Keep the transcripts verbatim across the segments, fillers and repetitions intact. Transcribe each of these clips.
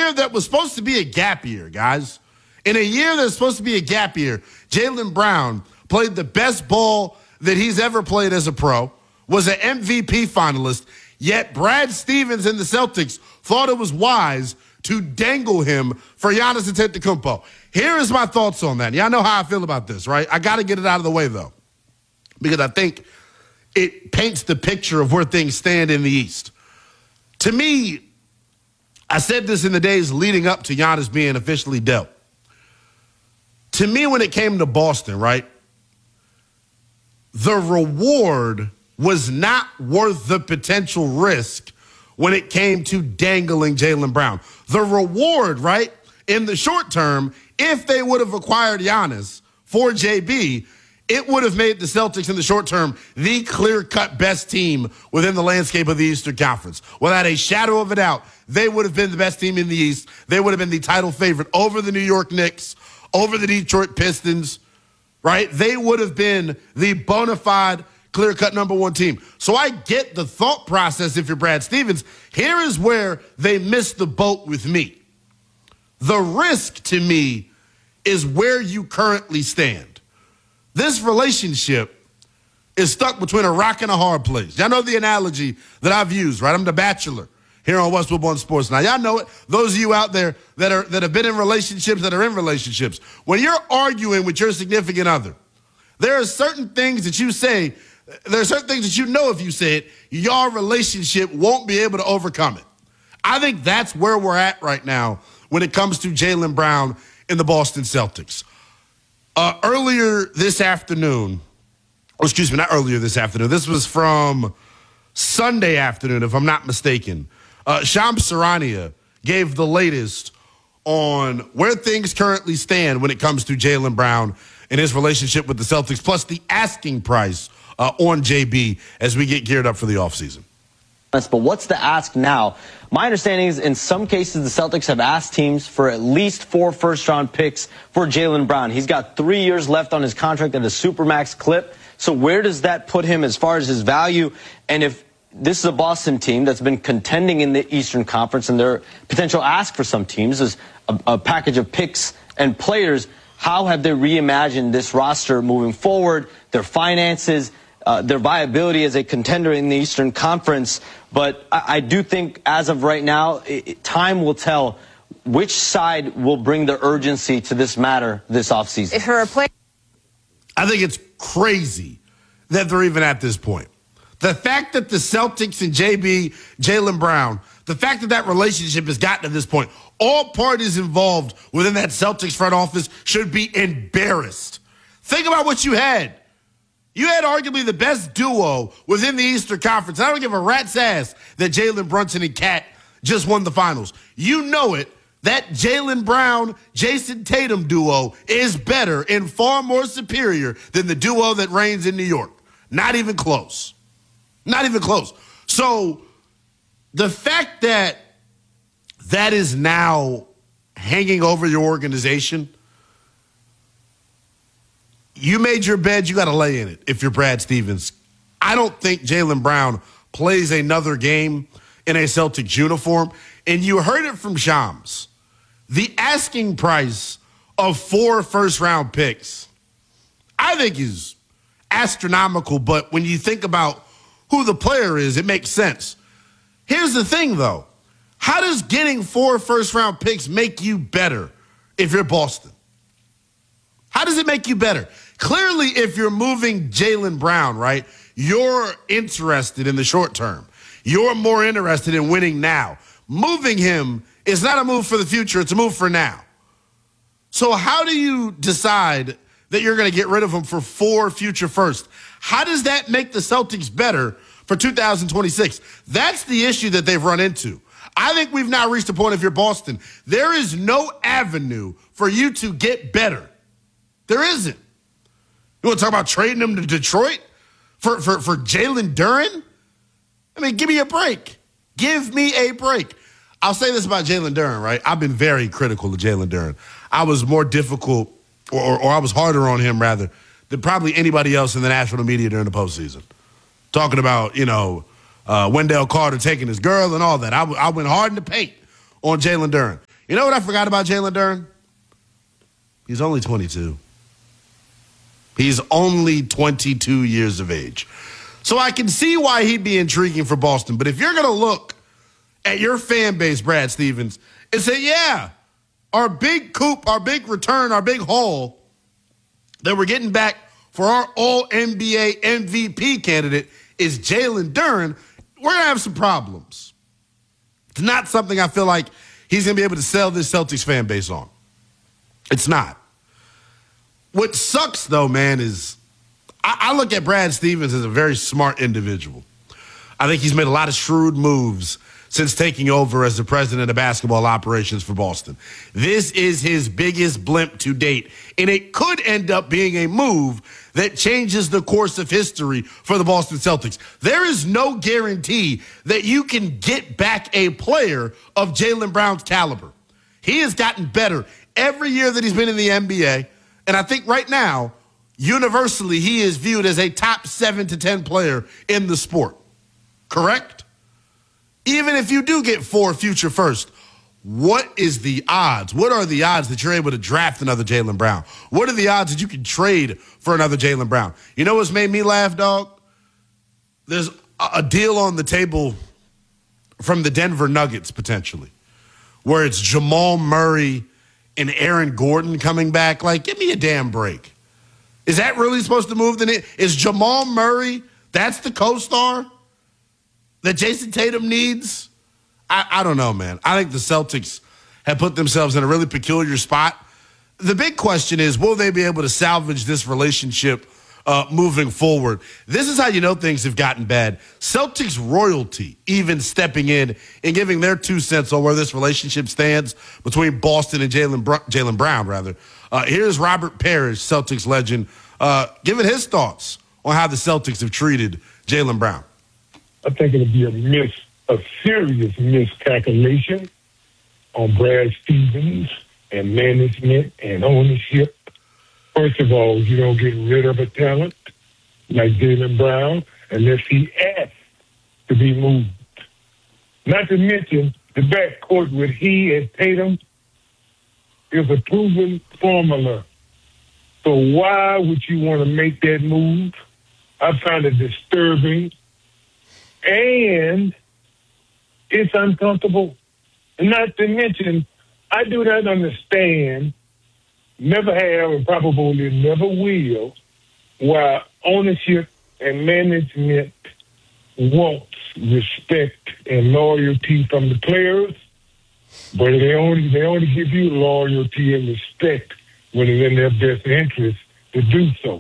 year that was supposed to be a gap year, guys, in a year that's supposed to be a gap year, Jaylen Brown played the best ball that he's ever played as a pro, was an M V P finalist, yet Brad Stevens and the Celtics thought it was wise to dangle him for Giannis Antetokounmpo. Here is my thoughts on that. Y'all know how I feel about this, right? I got to get it out of the way, though, because I think it paints the picture of where things stand in the East. To me, I said this in the days leading up to Giannis being officially dealt. To me, when it came to Boston, right, the reward was not worth the potential risk when it came to dangling Jaylen Brown. The reward, right, in the short term, if they would have acquired Giannis for J B, it would have made the Celtics in the short term the clear-cut best team within the landscape of the Eastern Conference. Without a shadow of a doubt, they would have been the best team in the East. They would have been the title favorite over the New York Knicks, over the Detroit Pistons, right? They would have been the bona fide clear-cut number one team. So I get the thought process if you're Brad Stevens. Here is where they missed the boat with me. The risk to me is where you currently stand. This relationship is stuck between a rock and a hard place. Y'all know the analogy that I've used, right? I'm the Bachelor here on Westwood One Sports. Now, y'all know it. Those of you out there that are that have been in relationships, that are in relationships, when you're arguing with your significant other, there are certain things that you say, there are certain things that you know if you say it, your relationship won't be able to overcome it. I think that's where we're at right now when it comes to Jaylen Brown and the Boston Celtics. Uh, earlier this afternoon, or excuse me, not earlier this afternoon, this was from Sunday afternoon, if I'm not mistaken, uh, Shams Charania gave the latest on where things currently stand when it comes to Jaylen Brown and his relationship with the Celtics, plus the asking price uh, on J B as we get geared up for the offseason. But what's the ask now? My understanding is in some cases the Celtics have asked teams for at least four first-round picks for Jaylen Brown. He's got three years left on his contract at a supermax clip. So where does that put him as far as his value? And if this is a Boston team that's been contending in the Eastern Conference and their potential ask for some teams is a, a package of picks and players, how have they reimagined this roster moving forward, their finances, Uh, their viability as a contender in the Eastern Conference? But I, I do think as of right now, it, time will tell which side will bring the urgency to this matter this offseason. If her play- I think it's crazy that they're even at this point. The fact that the Celtics and J B, Jaylen Brown, the fact that that relationship has gotten to this point, all parties involved within that Celtics front office should be embarrassed. Think about what you had. You had arguably the best duo within the Eastern Conference. I don't give a rat's ass that Jalen Brunson and Cat just won the finals. You know it. That Jaylen Brown, Jason Tatum duo is better and far more superior than the duo that reigns in New York. Not even close. Not even close. So the fact that that is now hanging over your organization, you made your bed, you got to lay in it if you're Brad Stevens. I don't think Jaylen Brown plays another game in a Celtics uniform. And you heard it from Shams. The asking price of four first-round picks, I think is astronomical. But when you think about who the player is, it makes sense. Here's the thing, though. How does getting four first-round picks make you better if you're Boston? How does it make you better? Clearly, if you're moving Jaylen Brown, right, you're interested in the short term. You're more interested in winning now. Moving him is not a move for the future. It's a move for now. So how do you decide that you're going to get rid of him for four future firsts? How does that make the Celtics better for two thousand twenty-six? That's the issue that they've run into. I think we've now reached a point, if you're Boston, there is no avenue for you to get better. There isn't. You want to talk about trading him to Detroit for, for, for Jalen Duren? I mean, give me a break. Give me a break. I'll say this about Jalen Duren, right? I've been very critical of Jalen Duren. I was more difficult, or, or, or I was harder on him, rather, than probably anybody else in the national media during the postseason. Talking about, you know, uh, Wendell Carter taking his girl and all that. I, I went hard in the paint on Jalen Duren. You know what I forgot about Jalen Duren? He's only twenty-two. He's only twenty-two years of age. So I can see why he'd be intriguing for Boston. But if you're going to look at your fan base, Brad Stevens, and say, yeah, our big coup, our big return, our big haul that we're getting back for our all N B A M V P candidate is Jalen Duren, we're going to have some problems. It's not something I feel like he's going to be able to sell this Celtics fan base on. It's not. What sucks, though, man, is I, I look at Brad Stevens as a very smart individual. I think he's made a lot of shrewd moves since taking over as the president of basketball operations for Boston. This is his biggest blimp to date, and it could end up being a move that changes the course of history for the Boston Celtics. There is no guarantee that you can get back a player of Jaylen Brown's caliber. He has gotten better every year that he's been in the N B A, and I think right now, universally, he is viewed as a top seven to ten player in the sport. Correct? Even if you do get four future first, what is the odds? What are the odds that you're able to draft another Jaylen Brown? What are the odds that you can trade for another Jaylen Brown? You know what's made me laugh, dog? There's a deal on the table from the Denver Nuggets, potentially, where it's Jamal Murray and Aaron Gordon coming back. Like, give me a damn break. Is that really supposed to move the needle? Is Jamal Murray, that's the co-star that Jason Tatum needs? I, I don't know, man. I think the Celtics have put themselves in a really peculiar spot. The big question is, will they be able to salvage this relationship uh, moving forward? This is how you know things have gotten bad. Celtics royalty even stepping in and giving their two cents on where this relationship stands between Boston and Jaylen Br- Jaylen Brown, rather. Uh, here's Robert Parrish, Celtics legend, uh, giving his thoughts on how the Celtics have treated Jaylen Brown. I think it'll be a miss, a serious miscalculation on Brad Stevens and management and ownership. First of all, you don't get rid of a talent like Jaylen Brown unless he asks to be moved. Not to mention the backcourt with he and Tatum is a proven formula. So why would you want to make that move? I find it disturbing. And it's uncomfortable. And not to mention, I do not understand, never have and probably never will, why ownership and management wants respect and loyalty from the players, but they only they only give you loyalty and respect when it's in their best interest to do so.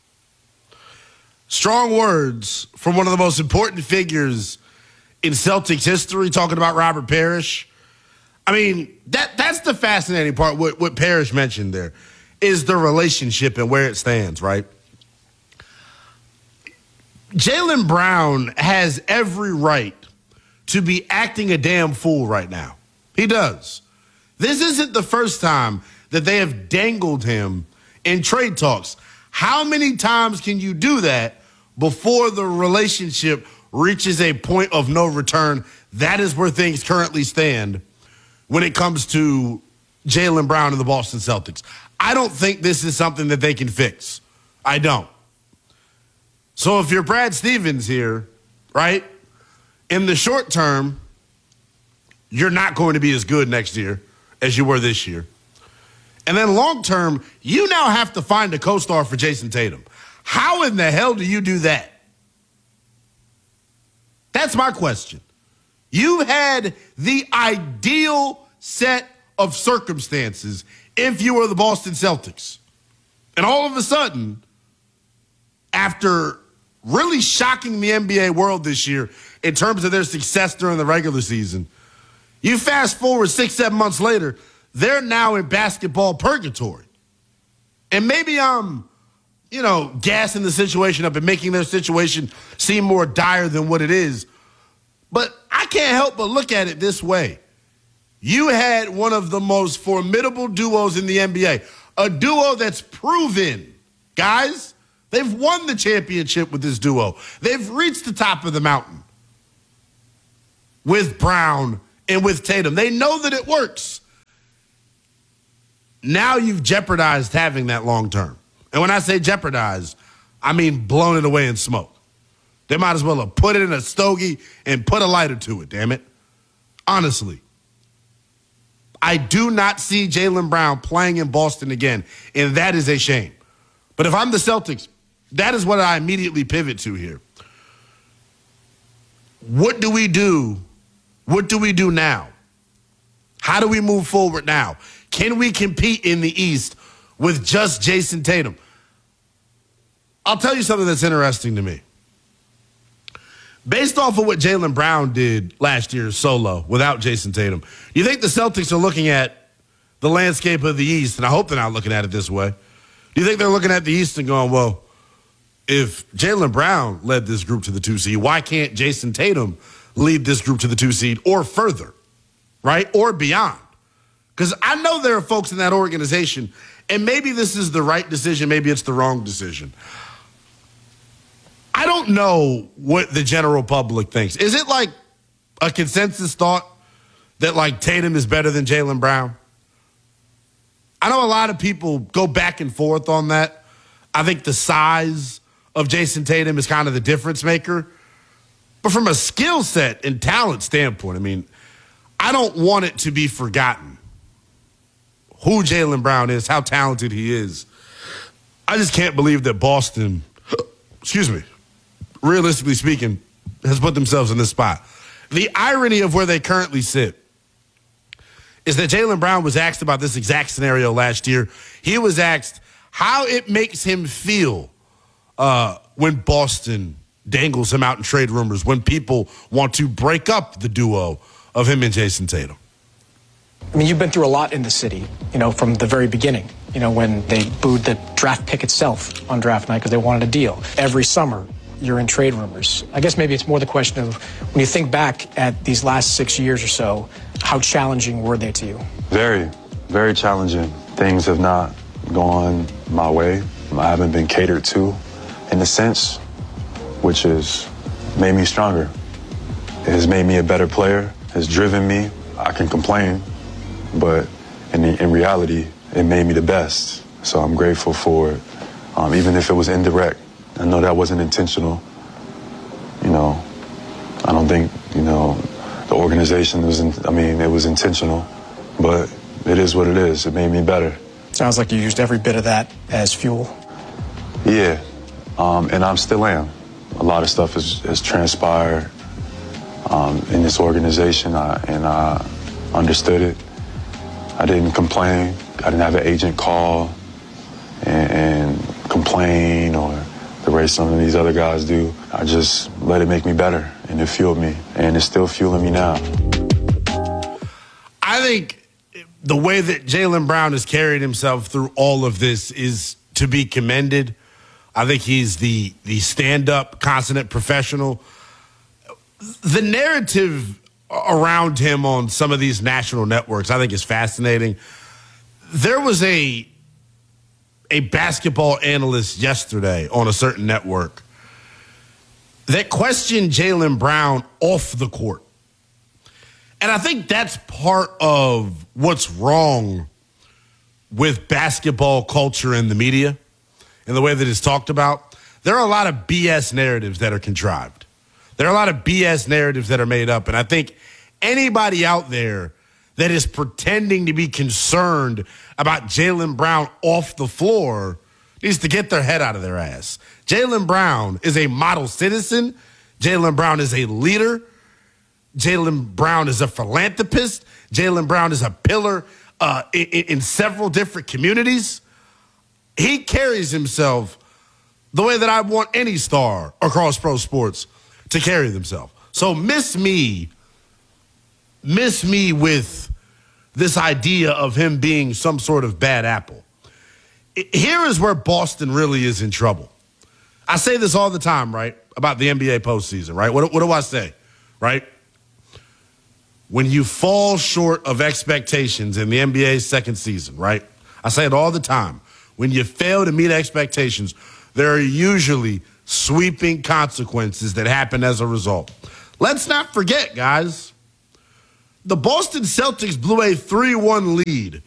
Strong words from one of the most important figures in Celtics history, talking about Robert Parrish. I mean, that that's the fascinating part. What, what Parrish mentioned there is the relationship and where it stands, right? Jaylen Brown has every right to be acting a damn fool right now. He does. This isn't the first time that they have dangled him in trade talks. How many times can you do that before the relationship reaches a point of no return? That is where things currently stand when it comes to Jaylen Brown and the Boston Celtics. I don't think this is something that they can fix. I don't. So if you're Brad Stevens here, right, in the short term, you're not going to be as good next year as you were this year. And then long term, you now have to find a co-star for Jason Tatum. How in the hell do you do that? That's my question. You had the ideal set of circumstances if you were the Boston Celtics. And all of a sudden, after really shocking the N B A world this year in terms of their success during the regular season, you fast forward six, seven months later, they're now in basketball purgatory. And maybe I'm, you know, gassing the situation up and making their situation seem more dire than what it is. But I can't help but look at it this way. You had one of the most formidable duos in the N B A, a duo that's proven. Guys, they've won the championship with this duo. They've reached the top of the mountain with Brown and with Tatum. They know that it works. now you've jeopardized having that long term. And when I say jeopardized, I mean blown it away in smoke. They might as well have put it in a stogie and put a lighter to it, damn it. Honestly. I do not see Jaylen Brown playing in Boston again, and that is a shame. But if I'm the Celtics, that is what I immediately pivot to here. What do we do? What do we do now? How do we move forward now? Can we compete in the East with just Jason Tatum? I'll tell you something that's interesting to me. Based off of what Jaylen Brown did last year solo without Jason Tatum, you think the Celtics are looking at the landscape of the East, and I hope they're not looking at it this way. Do you think they're looking at the East and going, well, if Jaylen Brown led this group to the two seed, why can't Jason Tatum lead this group to the two seed or further, right, or beyond? Because I know there are folks in that organization, and maybe this is the right decision, maybe it's the wrong decision. I don't know what the general public thinks. Is it like a consensus thought that, like, Tatum is better than Jaylen Brown? I know a lot of people go back and forth on that. I think the size of Jason Tatum is kind of the difference maker. But from a skill set and talent standpoint, I mean, I don't want it to be forgotten who Jaylen Brown is, how talented he is. I just can't believe that Boston, excuse me, realistically speaking, has put themselves in this spot. The irony of where they currently sit is that Jaylen Brown was asked about this exact scenario last year. He was asked how it makes him feel uh, when Boston dangles him out in trade rumors, when people want to break up the duo of him and Jason Tatum. I mean, you've been through a lot in the city, you know, from the very beginning, you know, when they booed the draft pick itself on draft night because they wanted a deal. Every summer, you're in trade rumors. I guess maybe it's more the question of when you think back at these last six years or so, how challenging were they to you? Very, very challenging. Things have not gone my way. I haven't been catered to in a sense, which has made me stronger. It has made me a better player, has driven me. I can complain, but in, in reality, it made me the best. So I'm grateful for it, um, even if it was indirect. I know that wasn't intentional. You know, I don't think, you know, the organization was, in, I mean, it was intentional, but it is what it is. It made me better. Sounds like you used every bit of that as fuel. Yeah, um, and I still am. A lot of stuff has, has transpired um, in this organization, I, and I understood it. I didn't complain. I didn't have an agent call and, and complain or the way some of these other guys do. I just let it make me better, and it fueled me, and it's still fueling me now. I think the way that Jaylen Brown has carried himself through all of this is to be commended. I think he's the the stand-up, consummate professional. The narrative around him on some of these national networks, I think, is fascinating. There was a a basketball analyst yesterday on a certain network that questioned Jaylen Brown off the court. And I think that's part of what's wrong with basketball culture and the media and the way that it's talked about. There are a lot of B S narratives that are contrived. There are a lot of B S narratives that are made up. And I think anybody out there that is pretending to be concerned about Jaylen Brown off the floor needs to get their head out of their ass. Jaylen Brown is a model citizen. Jaylen Brown is a leader. Jaylen Brown is a philanthropist. Jaylen Brown is a pillar uh, in, in several different communities. He carries himself the way that I want any star across pro sports to carry themselves. So miss me, miss me with this idea of him being some sort of bad apple. Here is where Boston really is in trouble. I say this all the time, right, about the N B A postseason, right? What, what do I say, right? When you fall short of expectations in the N B A's second season, right? I say it all the time. When you fail to meet expectations, there are usually sweeping consequences that happen as a result. Let's not forget, guys, the Boston Celtics blew a three one lead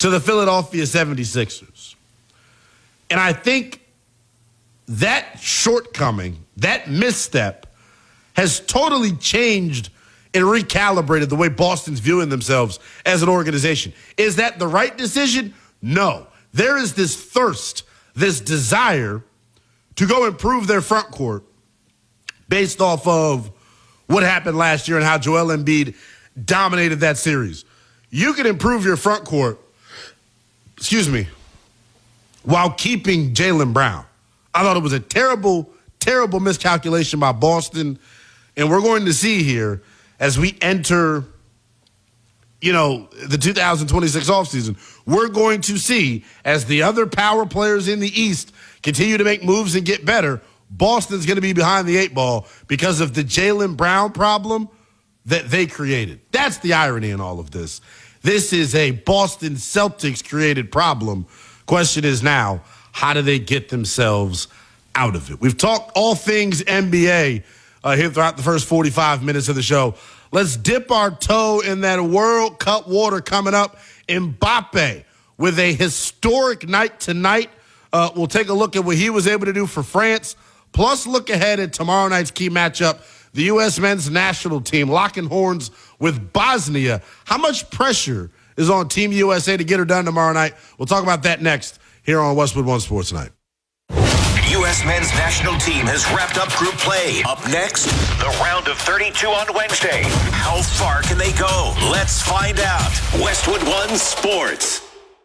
to the Philadelphia seventy-sixers. And I think that shortcoming, that misstep, has totally changed and recalibrated the way Boston's viewing themselves as an organization. Is that the right decision? No. There is this thirst, this desire to go improve their front court based off of what happened last year and how Joel Embiid dominated that series. You can improve your front court, excuse me, while keeping Jaylen Brown. I thought it was a terrible, terrible miscalculation by Boston. And we're going to see here as we enter, you know, the two thousand twenty-six offseason, we're going to see as the other power players in the East continue to make moves and get better, Boston's going to be behind the eight ball because of the Jaylen Brown problem that they created. That's the irony in all of this. This is a Boston Celtics created problem. Question is now, how do they get themselves out of it? We've talked all things N B A uh, here throughout the first forty-five minutes of the show. Let's dip our toe in that World Cup water coming up. Mbappe with a historic night tonight. Uh, we'll take a look at what he was able to do for France, plus look ahead at tomorrow night's key matchup, the U S men's national team locking horns with Bosnia. How much pressure is on Team U S A to get her done tomorrow night? We'll talk about that next here on Westwood One Sports Night. U S men's national team has wrapped up group play. Up next, the round of thirty-two on Wednesday. How far can they go? Let's find out. Westwood One Sports.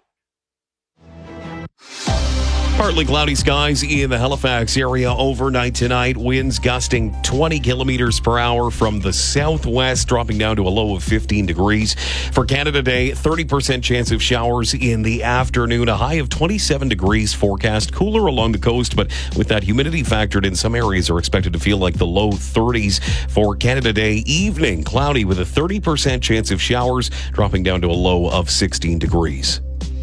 Partly cloudy skies in the Halifax area overnight tonight. Winds gusting twenty kilometers per hour from the southwest, dropping down to a low of fifteen degrees. For Canada Day, thirty percent chance of showers in the afternoon, a high of twenty-seven degrees forecast. Cooler along the coast, but with that humidity factored in, some areas are expected to feel like the low thirties. For Canada Day evening, cloudy with a thirty percent chance of showers, dropping down to a low of sixteen degrees.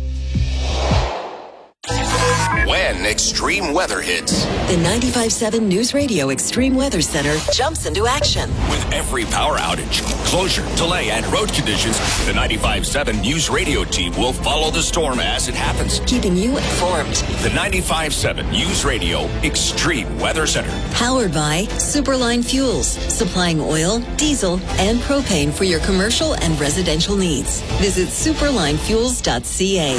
When extreme weather hits, the ninety-five seven News Radio Extreme Weather Center jumps into action. With every power outage, closure, delay, and road conditions, the ninety-five seven News Radio team will follow the storm as it happens, keeping you informed. The ninety-five seven News Radio Extreme Weather Center. Powered by Superline Fuels, supplying oil, diesel, and propane for your commercial and residential needs. Visit superline fuels dot c a.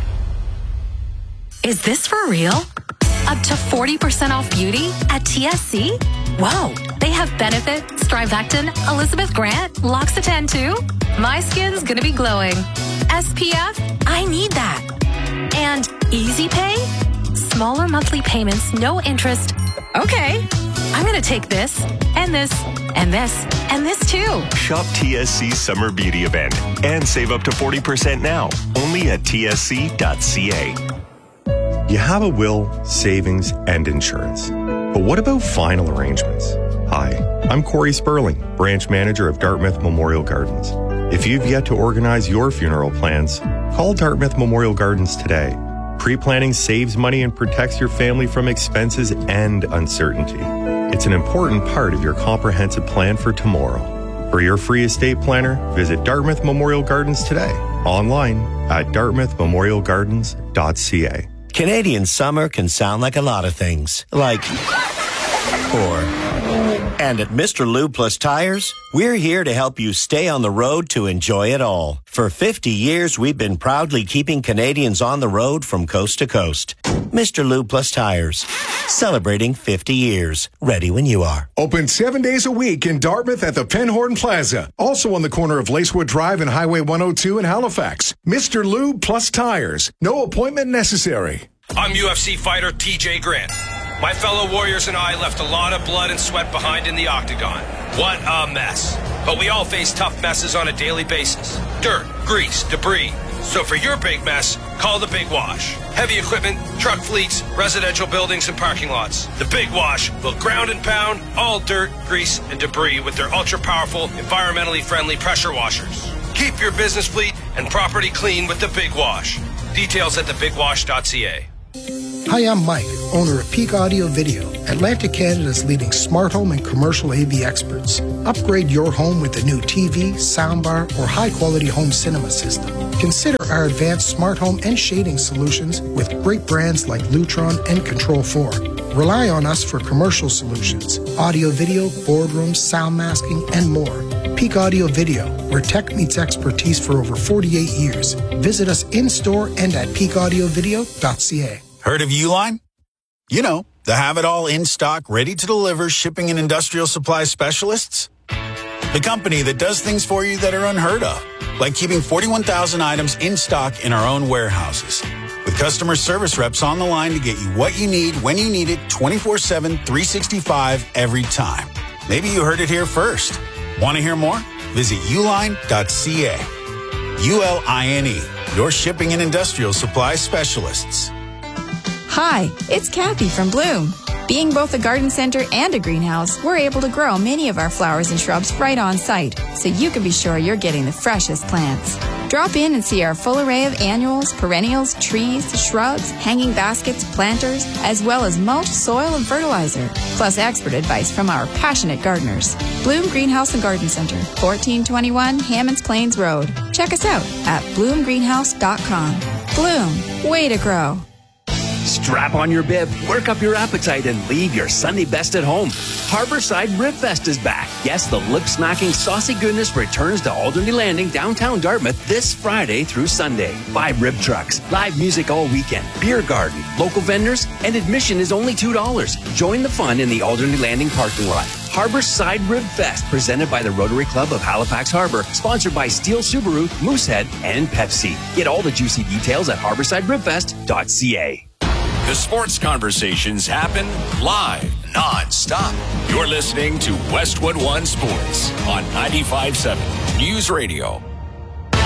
Is this for real? Up to forty percent off beauty at T S C? Wow, they have Benefit, Strivectin, Elizabeth Grant, L'Occitane too? My skin's gonna be glowing. S P F? I need that. And Easy Pay? Smaller monthly payments, no interest. Okay, I'm gonna take this, and this, and this, and this too. Shop T S C's Summer Beauty Event and save up to forty percent now, only at T S C dot c a. You have a will, savings, and insurance. But what about final arrangements? Hi, I'm Corey Sperling, branch manager of Dartmouth Memorial Gardens. If you've yet to organize your funeral plans, call Dartmouth Memorial Gardens today. Pre-planning saves money and protects your family from expenses and uncertainty. It's an important part of your comprehensive plan for tomorrow. For your free estate planner, visit Dartmouth Memorial Gardens today, online at dartmouth memorial gardens dot c a. Canadian summer can sound like a lot of things, like, or, and at Mister Lube Plus Tires, we're here to help you stay on the road to enjoy it all. For fifty years, we've been proudly keeping Canadians on the road from coast to coast. Mister Lube Plus Tires, celebrating fifty years. Ready when you are. Open seven days a week in Dartmouth at the Penhorn Plaza. Also on the corner of Lacewood Drive and Highway one oh two in Halifax. Mister Lube Plus Tires. No appointment necessary. I'm U F C fighter T J Grant. My fellow warriors and I left a lot of blood and sweat behind in the octagon. What a mess. But we all face tough messes on a daily basis. Dirt, grease, debris. So for your big mess, call the Big Wash. Heavy equipment, truck fleets, residential buildings, and parking lots. The Big Wash will ground and pound all dirt, grease, and debris with their ultra-powerful, environmentally friendly pressure washers. Keep your business fleet and property clean with the Big Wash. Details at the big wash dot c a. Hi, I'm Mike, owner of Peak Audio Video, Atlantic Canada's leading smart home and commercial A V experts. Upgrade your home with a new T V, soundbar, or high-quality home cinema system. Consider our advanced smart home and shading solutions with great brands like Lutron and Control four. Rely on us for commercial solutions, audio video, boardrooms, sound masking, and more. Peak Audio Video, where tech meets expertise for over forty-eight years. Visit us in-store and at peak audio video dot c a. Heard of Uline? You know, the have-it-all in-stock, ready-to-deliver shipping and industrial supply specialists. The company that does things for you that are unheard of, like keeping forty-one thousand items in stock in our own warehouses. With customer service reps on the line to get you what you need, when you need it, twenty-four seven, three sixty-five, every time. Maybe you heard it here first. Want to hear more? Visit uline dot c a. U L I N E, your shipping and industrial supply specialists. Hi, it's Kathy from Bloom. Being both a garden center and a greenhouse, we're able to grow many of our flowers and shrubs right on site, so you can be sure you're getting the freshest plants. Drop in and see our full array of annuals, perennials, trees, shrubs, hanging baskets, planters, as well as mulch, soil, and fertilizer, plus expert advice from our passionate gardeners. Bloom Greenhouse and Garden Center, fourteen twenty-one Hammonds Plains Road. Check us out at bloom greenhouse dot com. Bloom, way to grow. Strap on your bib, work up your appetite, and leave your Sunday best at home. Harborside Rib Fest is back. Yes, the lip-smacking, saucy goodness returns to Alderney Landing, downtown Dartmouth, this Friday through Sunday. Five rib trucks, live music all weekend, beer garden, local vendors, and admission is only two dollars. Join the fun in the Alderney Landing parking lot. Harborside Rib Fest, presented by the Rotary Club of Halifax Harbor, sponsored by Steel Subaru, Moosehead, and Pepsi. Get all the juicy details at harborside rib fest dot c a. The sports conversations happen live, non-stop. You're listening to Westwood One Sports on ninety-five point seven News Radio.